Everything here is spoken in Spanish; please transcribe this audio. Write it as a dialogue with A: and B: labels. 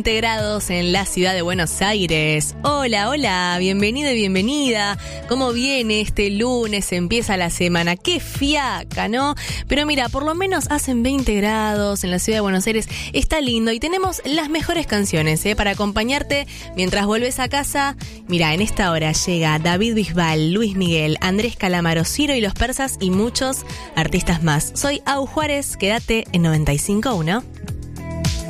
A: Grados en la ciudad de Buenos Aires. Hola, hola, bienvenido y bienvenida. ¿Cómo viene este lunes? Empieza la semana. Qué fiaca, ¿no? Pero mira, por lo menos hacen 20 grados en la ciudad de Buenos Aires. Está lindo y tenemos las mejores canciones, para acompañarte mientras vuelves a casa. Mira, en esta hora llega David Bisbal, Luis Miguel, Andrés Calamaro, Ciro y los Persas y muchos artistas más. Soy Au Juárez, quédate en 95.1.